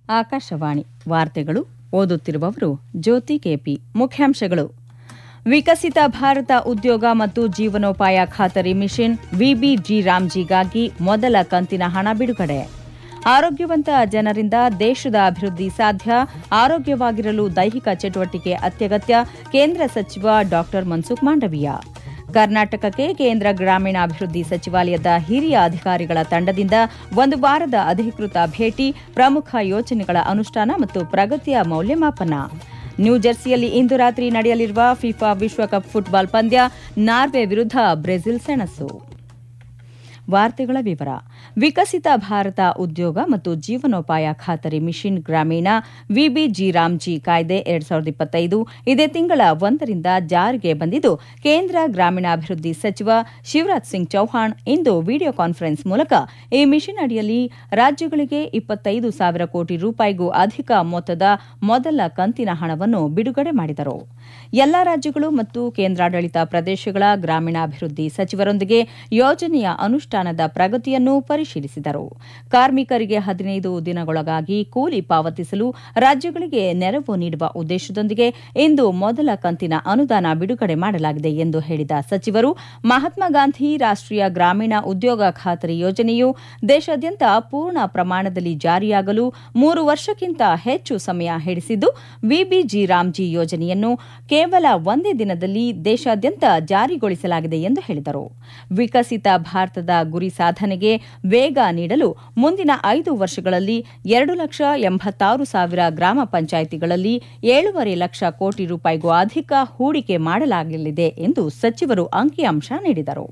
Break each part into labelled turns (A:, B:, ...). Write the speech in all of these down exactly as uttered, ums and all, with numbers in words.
A: ಆಕಾಶವಾಣಿ ವಾರ್ತೆಗಳು ಓದುತ್ತಿರುವವರು ಜ್ಯೋತಿ ಕೆಪಿ. ಮುಖ್ಯಾಂಶಗಳು: ವಿಕಸಿತ ಭಾರತ ಉದ್ಯೋಗ ಮತ್ತು ಜೀವನೋಪಾಯ ಖಾತರಿ ಮಿಷನ್ ವಿಬಿಜಿ ರಾಮ್ಜಿಗಾಗಿ ಮೊದಲ ಕಂತಿನ ಹಣ ಬಿಡುಗಡೆ. ಆರೋಗ್ಯವಂತ ಜನರಿಂದ ದೇಶದ ಅಭಿವೃದ್ಧಿ ಸಾಧ್ಯ, ಆರೋಗ್ಯವಾಗಿರಲು ದೈಹಿಕ ಚಟುವಟಿಕೆ ಅತ್ಯಗತ್ಯ, ಕೇಂದ್ರ ಸಚಿವ ಡಾ ಮನ್ಸುಖ್ ಮಾಂಡವೀಯ. ಕರ್ನಾಟಕಕ್ಕೆ ಕೇಂದ್ರ ಗ್ರಾಮೀಣಾಭಿವೃದ್ಧಿ ಸಚಿವಾಲಯದ ಹಿರಿಯ ಅಧಿಕಾರಿಗಳ ತಂಡದಿಂದ ಒಂದು ವಾರದ ಅಧಿಕೃತ ಭೇಟಿ, ಪ್ರಮುಖ ಯೋಜನೆಗಳ ಅನುಷ್ಠಾನ ಮತ್ತು ಪ್ರಗತಿಯ ಮೌಲ್ಯಮಾಪನ. ನ್ಯೂಜೆರ್ಸಿಯಲ್ಲಿ ಇಂದು ರಾತ್ರಿ ನಡೆಯಲಿರುವ ಫಿಫಾ ವಿಶ್ವಕಪ್ ಫುಟ್ಬಾಲ್ ಪಂದ್ಯ, ನಾರ್ವೆ ವಿರುದ್ಧ ಬ್ರೆಜಿಲ್ ಸೆಣಸು. ವಾರ್ತೆಗಳ ವಿವರ. ವಿಕಸಿತ ಭಾರತ ಉದ್ಯೋಗ ಮತ್ತು ಜೀವನೋಪಾಯ ಖಾತರಿ ಮಿಷನ್ ಗ್ರಾಮೀಣ ವಿಬಿಜಿ ರಾಮ್ಜಿ ಕಾಯ್ದೆ ಎರಡ್ ಸಾವಿರದ ಇಪ್ಪತ್ತೈದು ಇದೇ ತಿಂಗಳ ಒಂದರಿಂದ ಜಾರಿಗೆ ಬಂದಿದ್ದು, ಕೇಂದ್ರ ಗ್ರಾಮೀಣಾಭಿವೃದ್ಧಿ ಸಚಿವ ಶಿವರಾಜ್ ಸಿಂಗ್ ಚೌಹಾಣ್ ಇಂದು ವಿಡಿಯೋ ಕಾನ್ಫರೆನ್ಸ್ ಮೂಲಕ ಈ ಮಿಷನ್ ಅಡಿಯಲ್ಲಿ ರಾಜ್ಯಗಳಿಗೆ ಇಪ್ಪತ್ತೈದು ಸಾವಿರ ಕೋಟಿ ರೂಪಾಯಿಗೂ ಅಧಿಕ ಮೊತ್ತದ ಮೊದಲ ಕಂತಿನ ಹಣವನ್ನು ಬಿಡುಗಡೆ ಮಾಡಿದರು. ಎಲ್ಲಾ ರಾಜ್ಯಗಳು ಮತ್ತು ಕೇಂದ್ರಾಡಳಿತ ಪ್ರದೇಶಗಳ ಗ್ರಾಮೀಣಾಭಿವೃದ್ಧಿ ಸಚಿವರೊಂದಿಗೆ ಯೋಜನೆಯ ಅನುಷ್ಠಾನದ ಪ್ರಗತಿಯನ್ನು ಪರಿಶೀಲಿಸಿದರು. ಕಾರ್ಮಿಕರಿಗೆ ಹದಿನೈದು ದಿನಗಳೊಳಗಾಗಿ ಕೂಲಿ ಪಾವತಿಸಲು ರಾಜ್ಯಗಳಿಗೆ ನೆರವು ನೀಡುವ ಉದ್ದೇಶದೊಂದಿಗೆ ಇಂದು ಮೊದಲ ಕಂತಿನ ಅನುದಾನ ಬಿಡುಗಡೆ ಮಾಡಲಾಗಿದೆ ಎಂದು ಹೇಳಿದ ಸಚಿವರು, ಮಹಾತ್ಮ ಗಾಂಧಿ ರಾಷ್ಟೀಯ ಗ್ರಾಮೀಣ ಉದ್ಯೋಗ ಖಾತರಿ ಯೋಜನೆಯು ದೇಶಾದ್ಯಂತ ಪೂರ್ಣ ಪ್ರಮಾಣದಲ್ಲಿ ಜಾರಿಯಾಗಲು ಮೂರು ವರ್ಷಕ್ಕಿಂತ ಹೆಚ್ಚು ಸಮಯ ಹಿಡಿಸಿದ್ದು, ವಿಬಿಜಿ ರಾಮ್ಜಿ ಯೋಜನೆಯನ್ನು ಕೇವಲ ಒಂದೇ ದಿನದಲ್ಲಿ ದೇಶಾದ್ಯಂತ ಜಾರಿಗೊಳಿಸಲಾಗಿದೆ ಎಂದು ಹೇಳಿದರು. ವಿಕಸಿತ ಭಾರತದ ಗುರಿ ಸಾಧನೆಗೆ ವೇಗ ನೀಡಲು ಮುಂದಿನ ಐದು ವರ್ಷಗಳಲ್ಲಿ ಎರಡು ಲಕ್ಷ ಎಂಬತ್ತಾರು ಸಾವಿರ ಗ್ರಾಮ ಪಂಚಾಯಿತಿಗಳಲ್ಲಿ ಏಳೂವರೆ ಲಕ್ಷ ಕೋಟಿ ರೂಪಾಯಿಗೂ ಅಧಿಕ ಹೂಡಿಕೆ ಮಾಡಲಾಗಲಿದೆ ಎಂದು ಸಚಿವರು ಅಂಕಿಅಂಶ ನೀಡಿದರು.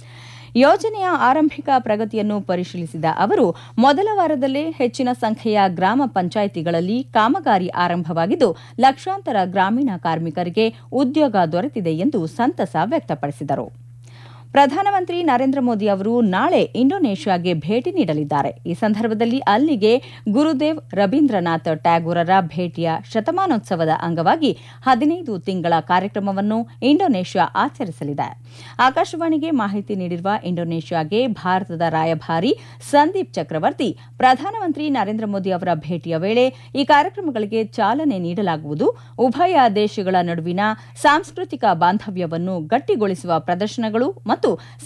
A: ಯೋಜನೆಯ ಆರಂಭಿಕ ಪ್ರಗತಿಯನ್ನು ಪರಿಶೀಲಿಸಿದ ಅವರು, ಮೊದಲ ವಾರದಲ್ಲೇ ಹೆಚ್ಚಿನ ಸಂಖ್ಯೆಯ ಗ್ರಾಮ ಪಂಚಾಯಿತಿಗಳಲ್ಲಿ ಕಾಮಗಾರಿ ಆರಂಭವಾಗಿದ್ದು, ಲಕ್ಷಾಂತರ ಗ್ರಾಮೀಣ ಕಾರ್ಮಿಕರಿಗೆ ಉದ್ಯೋಗ ದೊರೆತಿದೆ ಎಂದು ಸಂತಸ ವ್ಯಕ್ತಪಡಿಸಿದರು. ಪ್ರಧಾನಮಂತ್ರಿ ನರೇಂದ್ರ ಮೋದಿ ಅವರು ನಾಳೆ ಇಂಡೋನೇಷ್ಯಾಗೆ ಭೇಟಿ ನೀಡಲಿದ್ದಾರೆ. ಈ ಸಂದರ್ಭದಲ್ಲಿ ಅಲ್ಲಿಗೆ ಗುರುದೇವ್ ರವೀಂದ್ರನಾಥ್ ಟ್ಯಾಗೋರರ ಭೇಟಿಯ ಶತಮಾನೋತ್ಸವದ ಅಂಗವಾಗಿ ಹದಿನೈದು ತಿಂಗಳ ಕಾರ್ಯಕ್ರಮವನ್ನು ಇಂಡೋನೇಷ್ಯಾ ಆಚರಿಸಲಿದೆ. ಆಕಾಶವಾಣಿಗೆ ಮಾಹಿತಿ ನೀಡಿರುವ ಇಂಡೋನೇಷ್ಯಾಗೆ ಭಾರತದ ರಾಯಭಾರಿ ಸಂದೀಪ್ ಚಕ್ರವರ್ತಿ, ಪ್ರಧಾನಮಂತ್ರಿ ನರೇಂದ್ರ ಮೋದಿ ಅವರ ಭೇಟಿಯ ವೇಳೆ ಈ ಕಾರ್ಯಕ್ರಮಗಳಿಗೆ ಚಾಲನೆ ನೀಡಲಾಗುವುದು. ಉಭಯ ದೇಶಗಳ ನಡುವಿನ ಸಾಂಸ್ಕೃತಿಕ ಬಾಂಧವ್ಯವನ್ನು ಗಟ್ಟಿಗೊಳಿಸುವ ಪ್ರದರ್ಶನಗಳು ಮತ್ತು